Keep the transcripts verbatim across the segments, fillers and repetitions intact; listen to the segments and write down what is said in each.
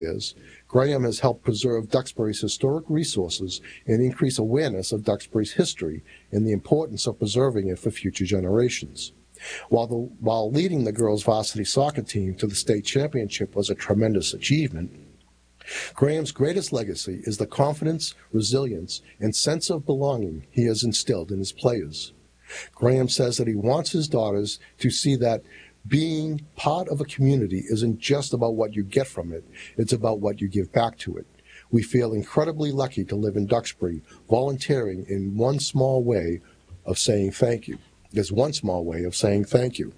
years, Graham has helped preserve Duxbury's historic resources and increase awareness of Duxbury's history and the importance of preserving it for future generations. While, the, while leading the girls' varsity soccer team to the state championship was a tremendous achievement, Graham's greatest legacy is the confidence, resilience, and sense of belonging he has instilled in his players. Graham says that he wants his daughters to see that being part of a community isn't just about what you get from it, it's about what you give back to it. We feel incredibly lucky to live in Duxbury, volunteering in one small way of saying thank you. There's one small way of saying thank you.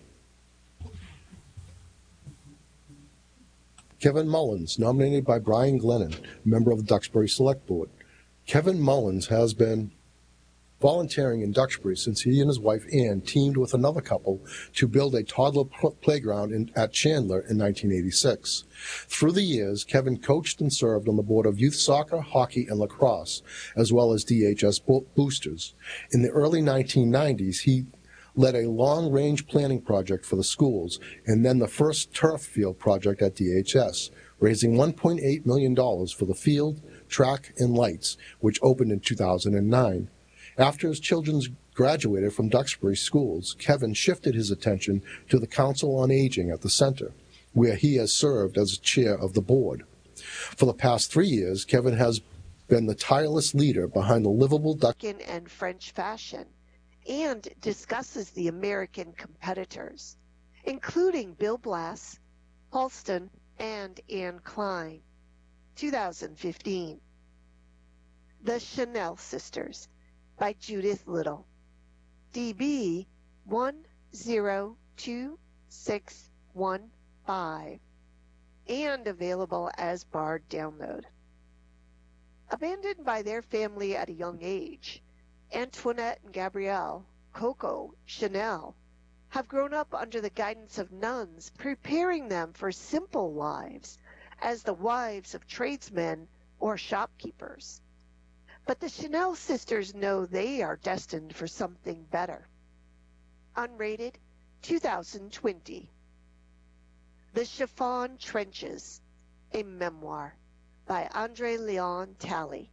Kevin Mullins, nominated by Brian Glennon, member of the Duxbury Select Board. Kevin Mullins has been volunteering in Duxbury since he and his wife Ann teamed with another couple to build a toddler playground in, at Chandler in nineteen eighty-six. Through the years, Kevin coached and served on the board of youth soccer, hockey, and lacrosse, as well as D H S bo- boosters. In the early nineteen nineties, he led a long-range planning project for the schools and then the first turf field project at D H S, raising one point eight million dollars for the field, track, and lights, which opened in two thousand nine. After his children graduated from Duxbury schools, Kevin shifted his attention to the Council on Aging at the center, where he has served as chair of the board. For the past three years, Kevin has been the tireless leader behind the livable Duxbury and French fashion, and discusses the American competitors, including Bill Blass, Halston, and Anne Klein. two thousand fifteen. The Chanel Sisters by Judith Little. D B one zero two six one five, and available as barred download. Abandoned by their family at a young age, Antoinette and Gabrielle, Coco, Chanel, have grown up under the guidance of nuns, preparing them for simple lives as the wives of tradesmen or shopkeepers. But the Chanel sisters know they are destined for something better. Unrated, two thousand twenty. The Chiffon Trenches, a memoir by Andre Leon Talley.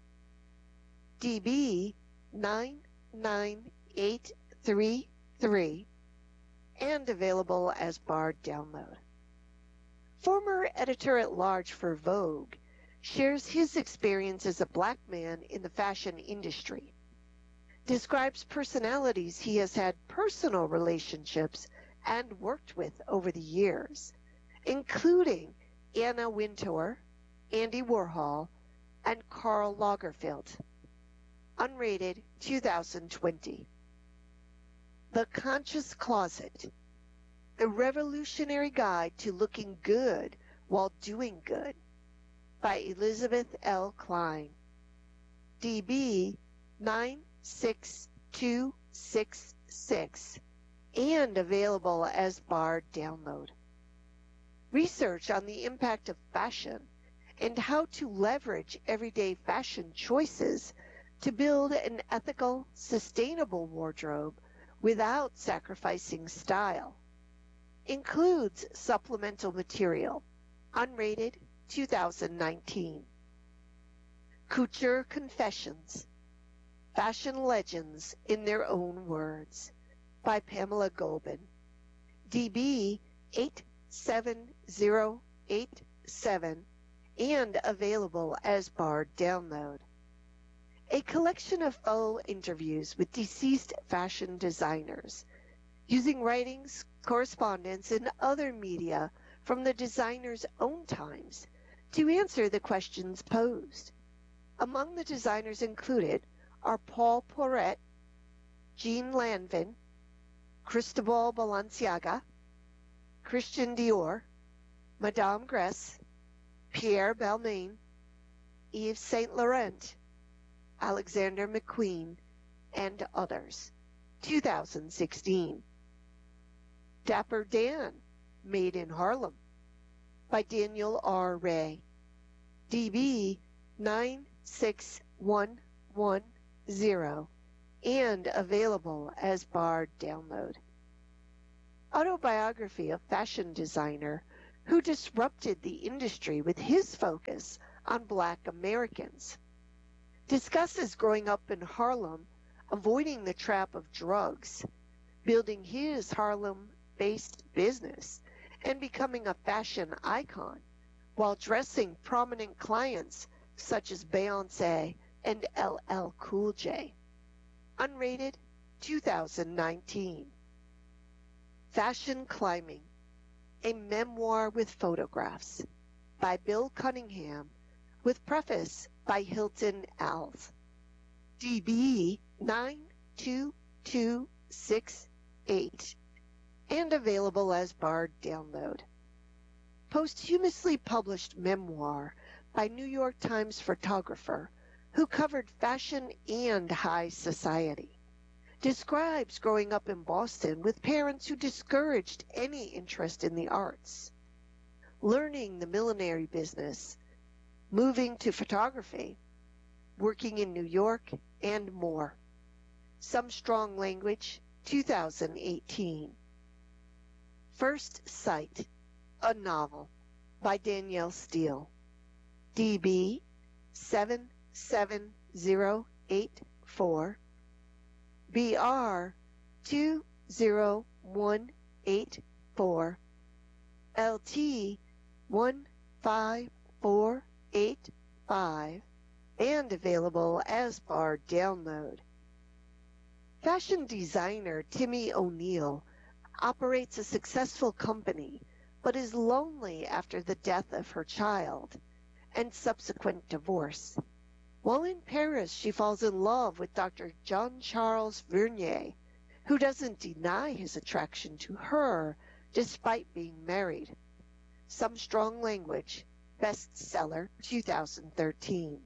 D B nine nine eight three three, and available as barred download. Former editor-at-large for Vogue shares his experience as a black man in the fashion industry, describes personalities he has had personal relationships and worked with over the years, including Anna Wintour, Andy Warhol, and Karl Lagerfeld. Unrated, two thousand twenty. The Conscious Closet, a revolutionary guide to looking good while doing good, by Elizabeth L. Klein. D B nine six two six six, and available as barred download. Research on the impact of fashion and how to leverage everyday fashion choices to build an ethical, sustainable wardrobe without sacrificing style. Includes supplemental material. Unrated, two thousand nineteen. Couture Confessions, Fashion Legends in Their Own Words, by Pamela Golban. D B eight seven zero eight seven, and available as barred download. A collection of faux interviews with deceased fashion designers, using writings, correspondence, and other media from the designer's own times to answer the questions posed. Among the designers included are Paul Poiret, Jean Lanvin, Cristobal Balenciaga, Christian Dior, Madame Grès, Pierre Balmain, Yves Saint Laurent, Alexander McQueen, and others. two thousand sixteen. Dapper Dan, Made in Harlem, by Daniel R. Ray. D B nine six one one zero, and available as barred download. Autobiography of fashion designer who disrupted the industry with his focus on Black Americans. Discusses growing up in Harlem, avoiding the trap of drugs, building his Harlem-based business, and becoming a fashion icon while dressing prominent clients such as Beyoncé and L L Cool J. Unrated, two thousand nineteen. Fashion Climbing, a memoir with photographs by Bill Cunningham with preface by Hilton Alves. D B nine two two six eight and available as barred download. Posthumously published memoir by New York Times photographer who covered fashion and high society. Describes growing up in Boston with parents who discouraged any interest in the arts, learning the millinery business, moving to photography, working in New York, and more. Some Strong Language, two thousand eighteen. First Sight, a novel by Danielle Steele. D B seven seven zero eight four, B R two zero one eight four, L T one five four eight five, and available as barred download. Fashion designer Timmy O'Neill operates a successful company but is lonely after the death of her child and subsequent divorce. While in Paris, she falls in love with Doctor Jean-Charles Vernier, who doesn't deny his attraction to her despite being married. Some Strong Language, bestseller, two thousand thirteen.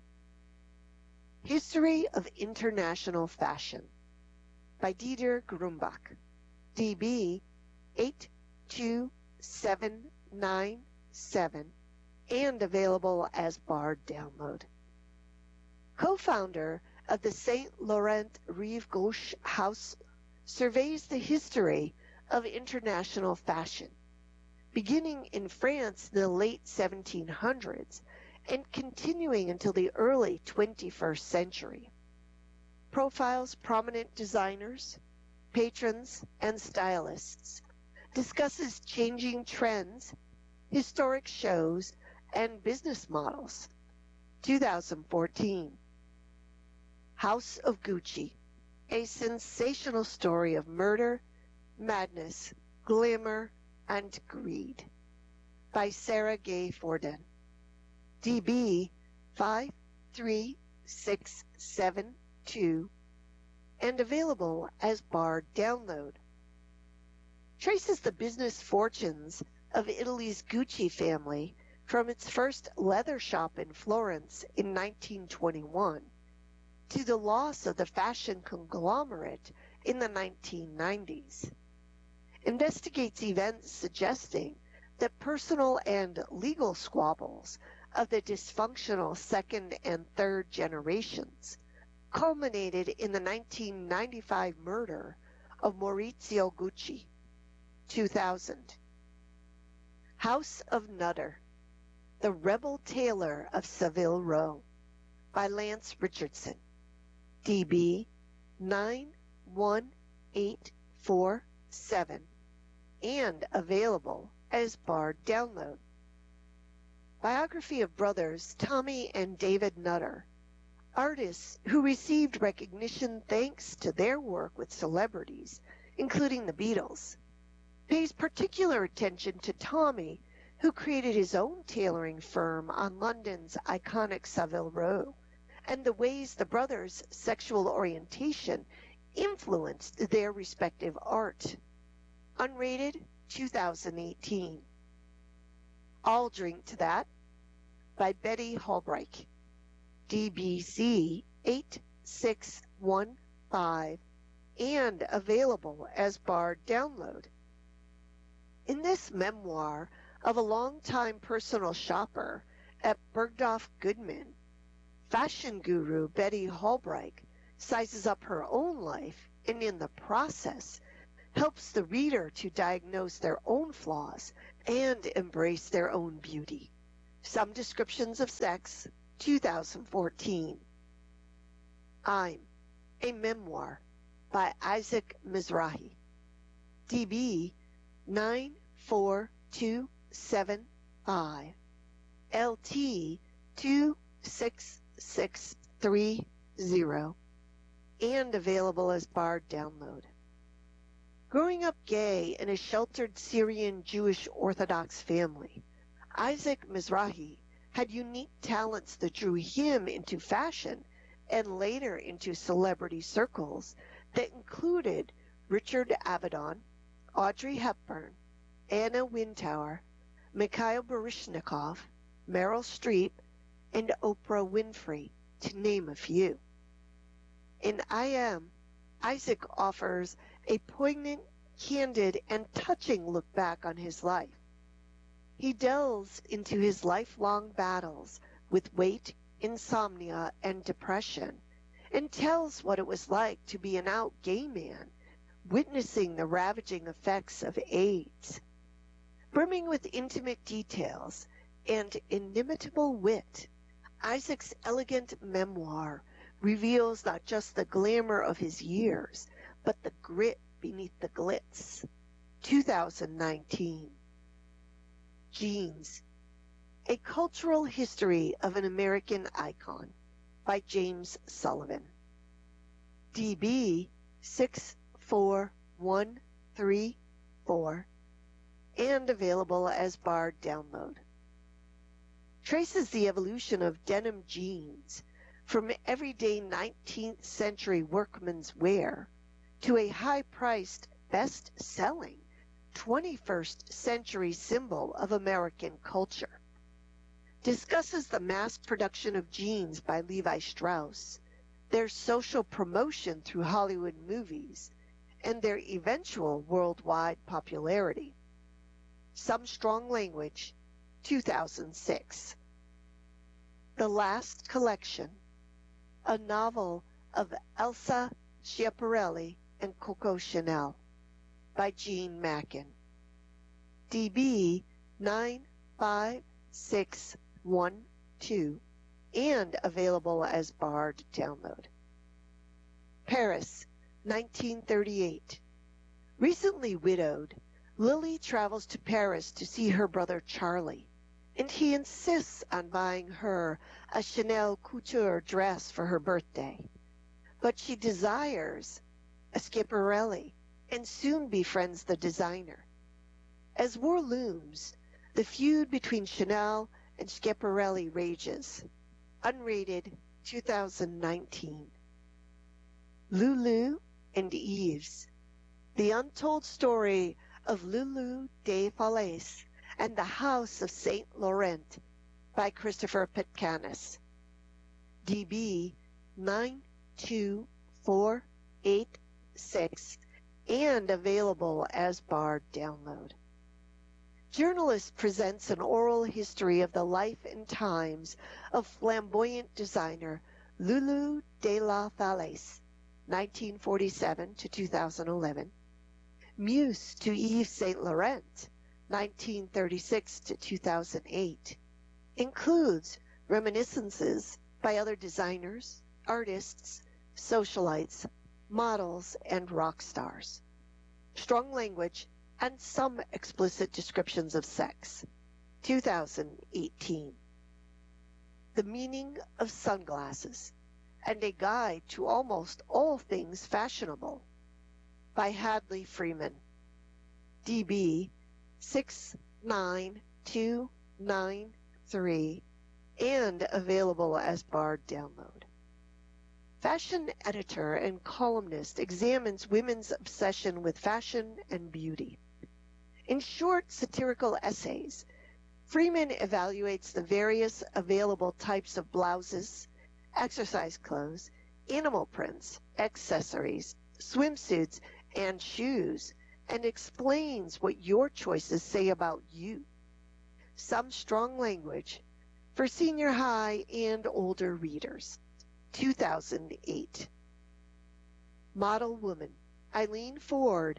History of International Fashion by Dieter Grumbach. D B eight two seven nine seven and available as barred download. Co-founder of the Saint Laurent Rive Gauche House, surveys the history of international fashion, beginning in France in the late seventeen hundreds and continuing until the early twenty-first century. Profiles prominent designers, patrons, and stylists, discusses changing trends, historic shows, and business models. two thousand fourteen. House of Gucci, a sensational story of murder, madness, glamour, and greed. By Sarah Gay Forden. D B five three six seven two and available as barred download. Traces the business fortunes of Italy's Gucci family from its first leather shop in Florence in nineteen twenty-one to the loss of the fashion conglomerate in the nineteen nineties. Investigates events suggesting that personal and legal squabbles of the dysfunctional second and third generations culminated in the nineteen ninety-five murder of Maurizio Gucci. two thousand. House of Nutter, The Rebel Tailor of Savile Row by Lance Richardson. D B nine one eight four seven and available as barred download. Biography of brothers Tommy and David Nutter, artists who received recognition thanks to their work with celebrities, including the Beatles. Pays particular attention to Tommy, who created his own tailoring firm on London's iconic Savile Row, and the ways the brothers' sexual orientation influenced their respective art. Unrated, two thousand eighteen. I'll Drink to That by Betty Holbreich. D B C eight six one five and available as barred download. In this memoir of a longtime personal shopper at Bergdorf Goodman, fashion guru Betty Holbreich sizes up her own life and in the process helps the reader to diagnose their own flaws and embrace their own beauty. Some Descriptions of Sex, two thousand fourteen. I'm a Memoir by Isaac Mizrahi. D B nine four two seven five, L T two six six three zero, and available as barred download. Growing up gay in a sheltered Syrian Jewish Orthodox family, Isaac Mizrahi had unique talents that drew him into fashion and later into celebrity circles that included Richard Avedon, Audrey Hepburn, Anna Wintour, Mikhail Baryshnikov, Meryl Streep, and Oprah Winfrey, to name a few. In I Am, Isaac offers a poignant, candid, and touching look back on his life. He delves into his lifelong battles with weight, insomnia, and depression, and tells what it was like to be an out gay man, witnessing the ravaging effects of AIDS. Brimming with intimate details and inimitable wit, Isaac's elegant memoir reveals not just the glamour of his years, but the grit beneath the glitz. two thousand nineteen. Jeans, A Cultural History of an American Icon by James Sullivan. D B six four one three four, and available as barred download. Traces the evolution of denim jeans from everyday nineteenth century workman's wear to a high-priced, best-selling twenty-first century symbol of American culture. Discusses the mass production of jeans by Levi Strauss, their social promotion through Hollywood movies, and their eventual worldwide popularity. Some Strong Language, two thousand six. The Last Collection, a novel of Elsa Schiaparelli and Coco Chanel by Jean Mackin. D B nine five six one two, and available as barred download. Paris, nineteen thirty-eight. Recently widowed, Lily travels to Paris to see her brother Charlie, and he insists on buying her a Chanel couture dress for her birthday. But she desires a Schiaparelli and soon befriends the designer. As war looms, the feud between Chanel and Schiaparelli rages. Unrated, two thousand nineteen. Lulu and Yves, The Untold Story of Lulu de Falaise and the House of Saint Laurent by Christopher Pitcanis. D B nine two four eight six, and available as barred download. Journalist presents an oral history of the life and times of flamboyant designer Lulu de la Falaise, nineteen forty-seven to two thousand eleven, Muse to Yves Saint Laurent, nineteen thirty-six to two thousand eight, includes reminiscences by other designers, artists, socialites, models, and rock stars. Strong language and some explicit descriptions of sex. two thousand eighteen. The Meaning of Sunglasses and a Guide to Almost All Things Fashionable by Hadley Freeman. D B six nine two nine three, and available as barred download. Fashion editor and columnist examines women's obsession with fashion and beauty. In short satirical essays, Freeman evaluates the various available types of blouses, exercise clothes, animal prints, accessories, swimsuits, and shoes, and explains what your choices say about you. Some Strong Language for senior high and older readers. two thousand eight. Model Woman, Eileen Ford,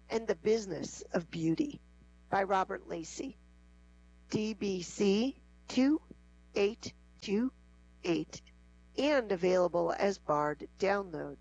and the Business of Beauty by Robert Lacey. D B C two eight two eight and available as barred download.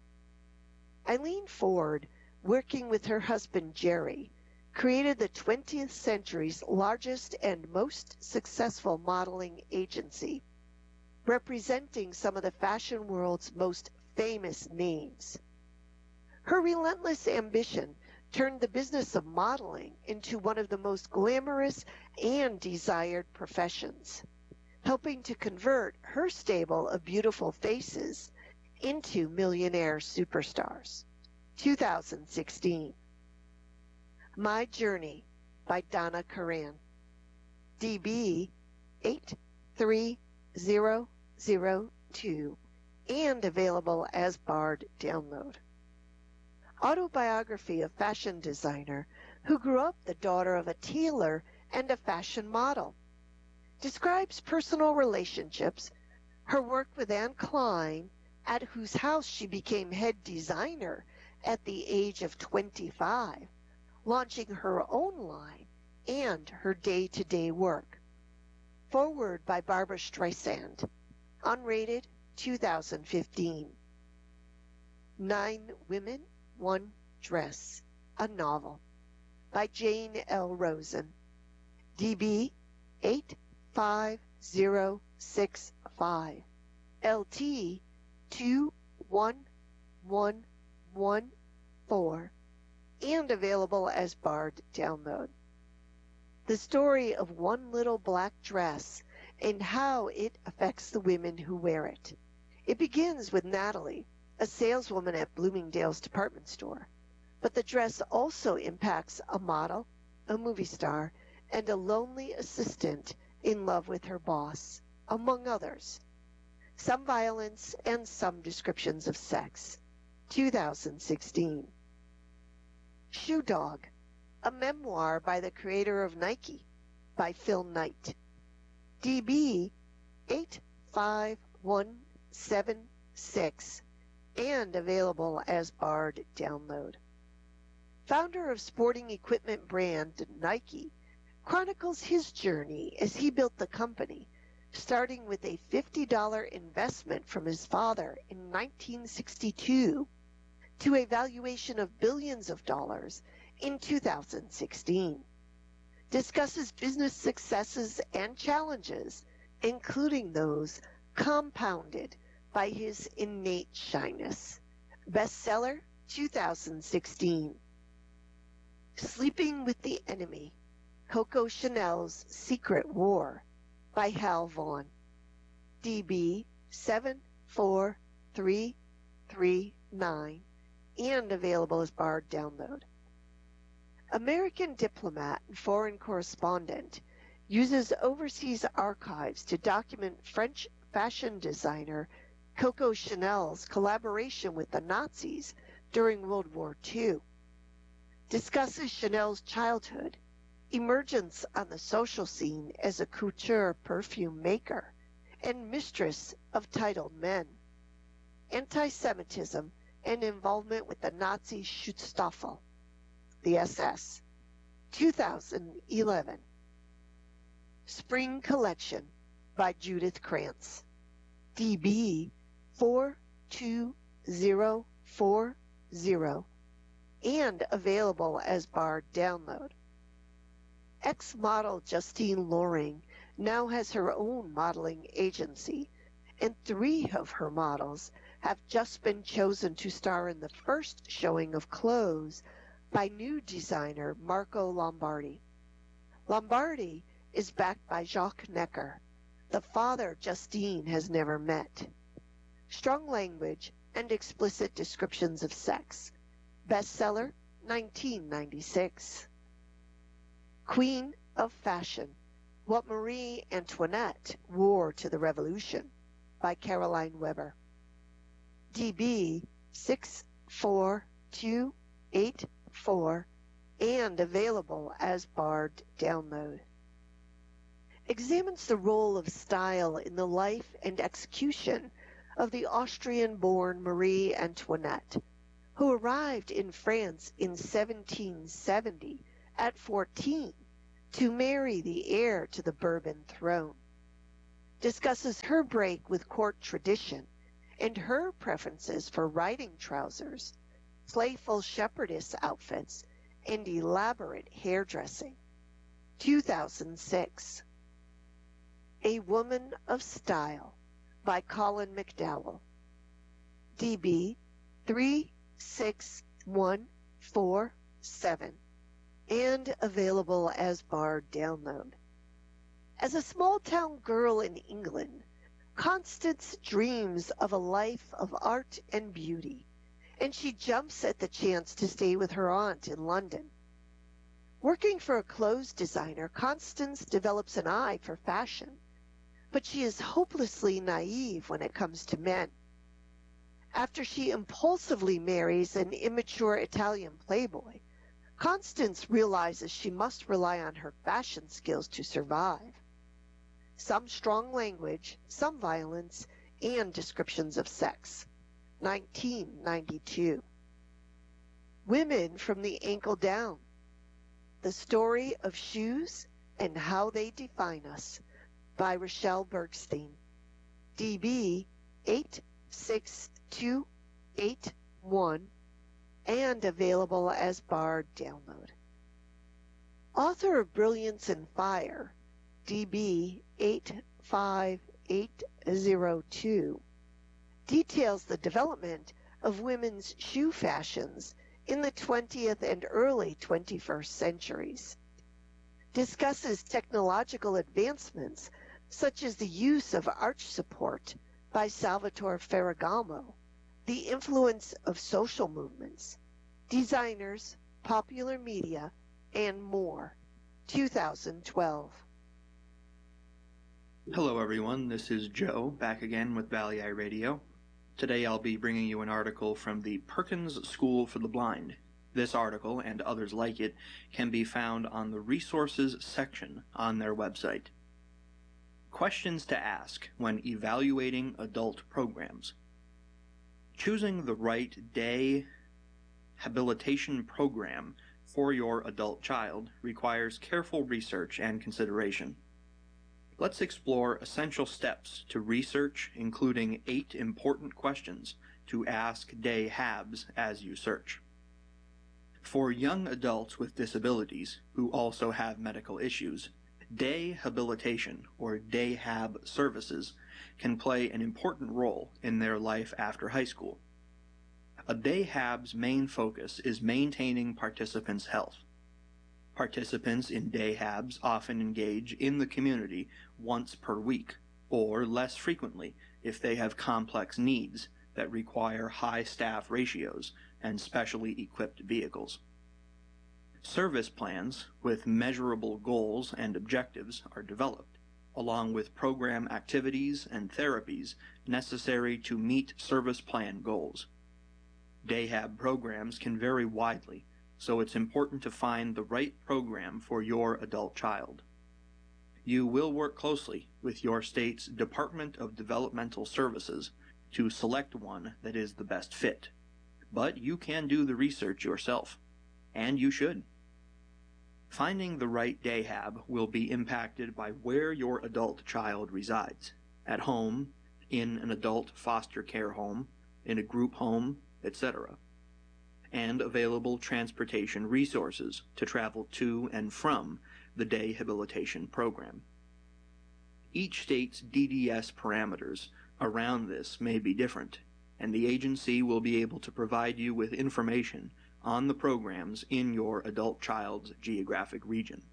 Eileen Ford, working with her husband Jerry, created the twentieth century's largest and most successful modeling agency, representing some of the fashion world's most famous names. Her relentless ambition turned the business of modeling into one of the most glamorous and desired professions, helping to convert her stable of beautiful faces into millionaire superstars. two thousand sixteen. My Journey by Donna Karan. D B eight three zero zero two and available as barred download. Autobiography of fashion designer who grew up the daughter of a tailor and a fashion model. Describes personal relationships, her work with Anne Klein, at whose house she became head designer at the age of twenty-five, launching her own line, and her day-to-day work. Foreword by Barbara Streisand. Unrated, two thousand fifteen. Nine Women, One Dress, a novel by Jane L. Rosen. D B eight five zero six five. L T two one one one four and available as barred download. The story of one little black dress and how it affects the women who wear it. It begins with Natalie, a saleswoman at Bloomingdale's department store, but the dress also impacts a model, a movie star, and a lonely assistant in love with her boss, among others. Some violence and some descriptions of sex. two thousand sixteen. Shoe Dog, a memoir by the creator of Nike, by Phil Knight. D B eight five one seven six and available as barred download. Founder of sporting equipment brand Nike, chronicles his journey as he built the company, starting with a fifty dollars investment from his father in nineteen sixty-two to a valuation of billions of dollars in two thousand sixteen. Discusses business successes and challenges, including those compounded by his innate shyness. Bestseller, two thousand sixteen. Sleeping with the Enemy, Coco Chanel's Secret War, by Hal Vaughn. D B seven four three three nine and available as barred download. American diplomat and foreign correspondent uses overseas archives to document French fashion designer Coco Chanel's collaboration with the Nazis during World War Two. Discusses Chanel's childhood, emergence on the social scene as a couture perfume maker, and mistress of titled men. Anti-Semitism and involvement with the Nazi Schutzstaffel, the S S. two thousand eleven. Spring Collection by Judith Krantz. D B four two zero four zero and available as barred download. Ex-model Justine Loring now has her own modeling agency, and three of her models have just been chosen to star in the first showing of Clothes by new designer Marco Lombardi. Lombardi is backed by Jacques Necker, the father Justine has never met. Strong language and explicit descriptions of sex. Bestseller, nineteen ninety-six. Queen of Fashion, What Marie Antoinette Wore to the Revolution, by Caroline Weber. D B six four two eight four and available as barred download. Examines the role of style in the life and execution of the Austrian-born Marie Antoinette, who arrived in France in seventeen seventy at fourteen to marry the heir to the Bourbon throne. Discusses her break with court tradition and her preferences for riding trousers, playful shepherdess outfits, and elaborate hairdressing. two thousand six. A Woman of Style by Colin McDowell. D B three six one four seven and available as Bard download. As a small-town girl in England, Constance dreams of a life of art and beauty, and she jumps at the chance to stay with her aunt in London. Working for a clothes designer, Constance develops an eye for fashion, but she is hopelessly naive when it comes to men. After she impulsively marries an immature Italian playboy, Constance realizes she must rely on her fashion skills to survive. Some strong language, some violence, and descriptions of sex. nineteen ninety-two. Women from the Ankle Down. The Story of Shoes and How They Define Us by Rochelle Bergstein. D B eight six two eight one and available as Bard download. Author of Brilliance and Fire, D B eight five eight zero two, details the development of women's shoe fashions in the twentieth and early twenty-first centuries. Discusses technological advancements such as the use of arch support by Salvatore Ferragamo, the influence of social movements, designers, popular media, and more. two thousand twelve. Hello everyone, this is Joe, back again with Valley Eye Radio. Today I'll be bringing you an article from the Perkins School for the Blind. This article, and others like it, can be found on the Resources section on their website. Questions to ask when evaluating adult programs. Choosing the right day habilitation program for your adult child requires careful research and consideration. Let's explore essential steps to research, including eight important questions to ask day habs as you search. For young adults with disabilities who also have medical issues, day habilitation or day hab services can play an important role in their life after high school. A day hab's main focus is maintaining participants' health. Participants in day habs often engage in the community once per week, or less frequently if they have complex needs that require high staff ratios and specially equipped vehicles. Service plans with measurable goals and objectives are developed, along with program activities and therapies necessary to meet service plan goals. Day hab programs can vary widely, so it's important to find the right program for your adult child. You will work closely with your state's Department of Developmental Services to select one that is the best fit, but you can do the research yourself, and you should. Finding the right day hab will be impacted by where your adult child resides, at home, in an adult foster care home, in a group home, et cetera, and available transportation resources to travel to and from the day habilitation program. Each state's D D S parameters around this may be different, and the agency will be able to provide you with information on the programs in your adult child's geographic region.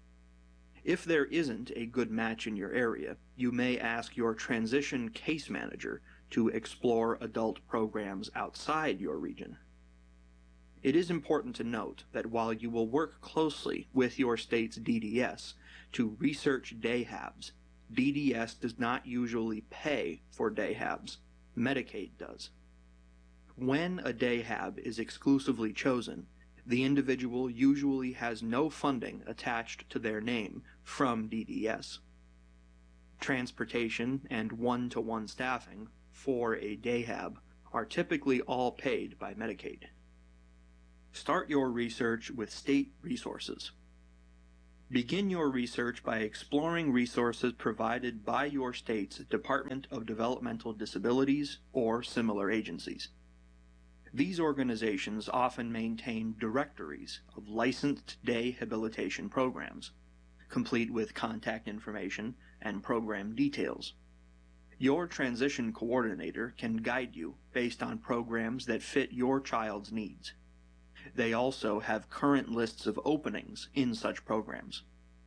If there isn't a good match in your area, you may ask your transition case manager to explore adult programs outside your region. It is important to note that while you will work closely with your state's D D S to research day habs, D D S does not usually pay for day habs. Medicaid does. When a day hab is exclusively chosen, the individual usually has no funding attached to their name from D D S. Transportation and one-to-one staffing for a day hab are typically all paid by Medicaid. Start your research with state resources. Begin your research by exploring resources provided by your state's Department of Developmental Disabilities or similar agencies. These organizations often maintain directories of licensed day habilitation programs, complete with contact information and program details. Your transition coordinator can guide you based on programs that fit your child's needs. They also have current lists of openings in such programs.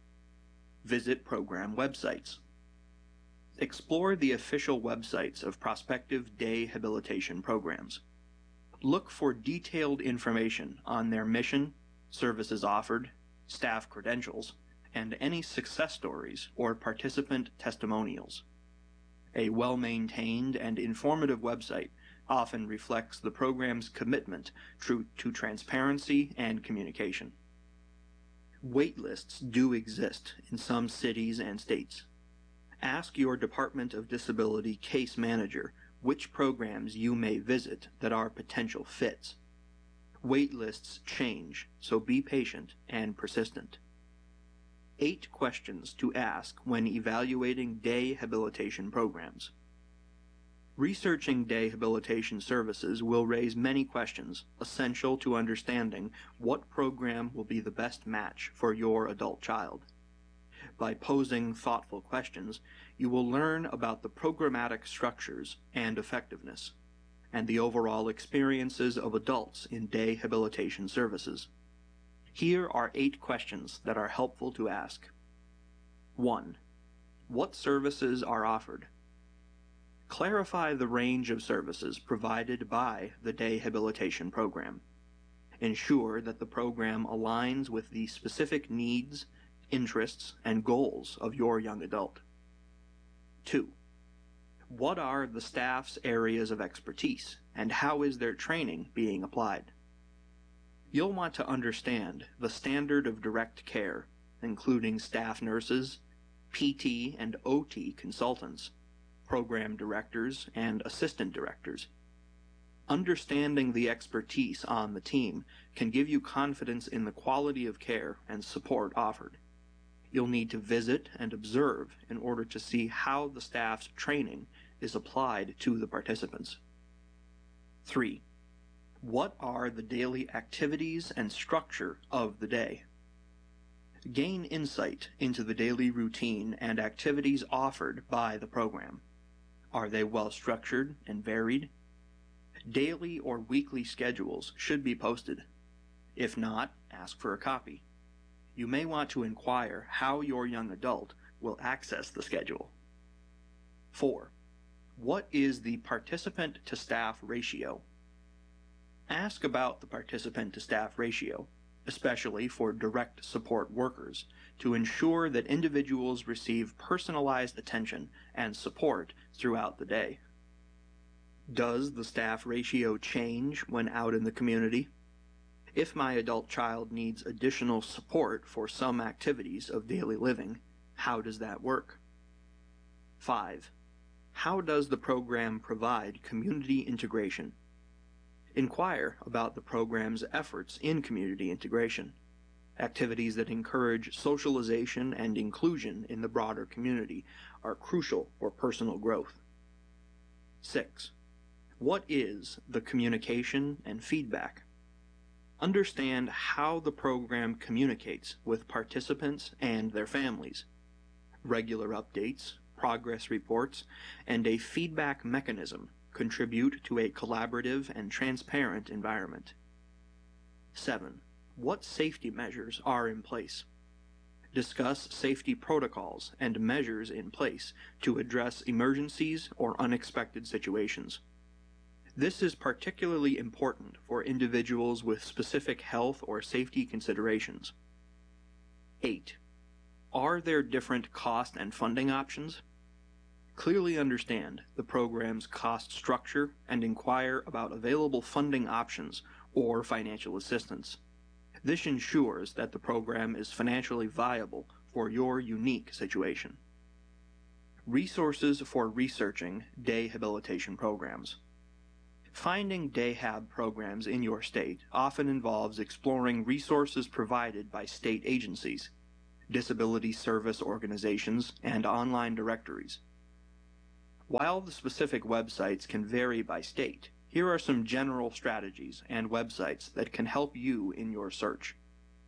Visit program websites. Explore the official websites of prospective day habilitation programs. Look for detailed information on their mission, services offered, staff credentials, and any success stories or participant testimonials. A well-maintained and informative website often reflects the program's commitment to, to transparency and communication. Waitlists do exist in some cities and states. Ask your Department of Disability case manager which programs you may visit that are potential fits. Waitlists change, so be patient and persistent. Eight questions to ask when evaluating day habilitation programs. Researching day habilitation services will raise many questions essential to understanding what program will be the best match for your adult child. By posing thoughtful questions, you will learn about the programmatic structures and effectiveness, and the overall experiences of adults in day habilitation services. Here are eight questions that are helpful to ask. one. What services are offered? Clarify the range of services provided by the day habilitation program. Ensure that the program aligns with the specific needs, interests, and goals of your young adult. two. What are the staff's areas of expertise, and how is their training being applied? You'll want to understand the standard of direct care, including staff nurses, P T and O T consultants, program directors, and assistant directors. Understanding the expertise on the team can give you confidence in the quality of care and support offered. You'll need to visit and observe in order to see how the staff's training is applied to the participants. three. What are the daily activities and structure of the day? Gain insight into the daily routine and activities offered by the program. Are they well structured and varied? Daily or weekly schedules should be posted. If not, ask for a copy. You may want to inquire how your young adult will access the schedule. four. What is the participant-to-staff ratio? Ask about the participant-to-staff ratio, especially for direct support workers, to ensure that individuals receive personalized attention and support throughout the day. Does the staff ratio change when out in the community? If my adult child needs additional support for some activities of daily living, how does that work? five. How does the program provide community integration? Inquire about the program's efforts in community integration. Activities that encourage socialization and inclusion in the broader community are crucial for personal growth. six. What is the communication and feedback? Understand how the program communicates with participants and their families. Regular updates, progress reports, and a feedback mechanism contribute to a collaborative and transparent environment. seven. What safety measures are in place? Discuss safety protocols and measures in place to address emergencies or unexpected situations. This is particularly important for individuals with specific health or safety considerations. eight. Are there different cost and funding options? Clearly understand the program's cost structure and inquire about available funding options or financial assistance. This ensures that the program is financially viable for your unique situation. Resources for researching day habilitation programs. Finding DAHAB programs in your state often involves exploring resources provided by state agencies, disability service organizations, and online directories. While the specific websites can vary by state, here are some general strategies and websites that can help you in your search.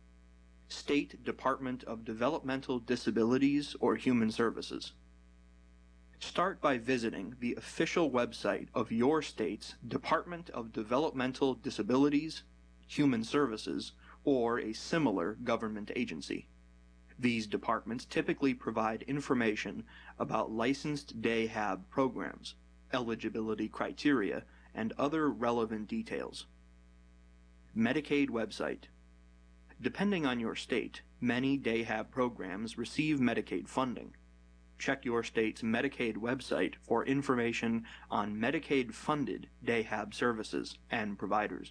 State Department of Developmental Disabilities or Human Services. Start by visiting the official website of your state's Department of Developmental Disabilities, Human Services, or a similar government agency. These departments typically provide information about licensed DAHAB programs, eligibility criteria, and other relevant details. Medicaid website. Depending on your state, many DAHAB programs receive Medicaid funding. Check your state's Medicaid website for information on Medicaid-funded DAHAB services and providers.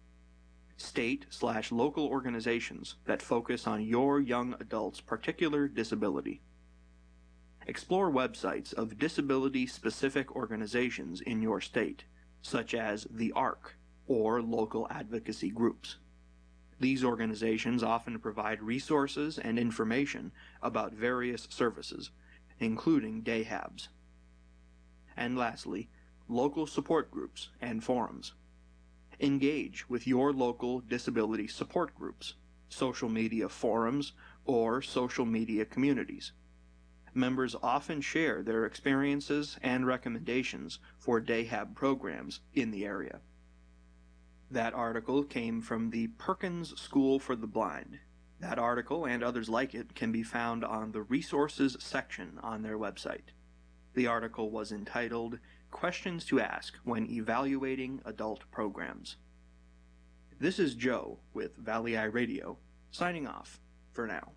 State slash local organizations that focus on your young adult's particular disability. Explore websites of disability-specific organizations in your state, such as the A R C or local advocacy groups. These organizations often provide resources and information about various services, including DAHABs. And lastly, local support groups and forums. Engage with your local disability support groups, social media forums, or social media communities. Members often share their experiences and recommendations for DAHAB programs in the area. That article came from the Perkins School for the Blind. That article and others like it can be found on the Resources section on their website. The article was entitled Questions to Ask When Evaluating Adult Programs. This is Joe with Valley Eye Radio, signing off for now.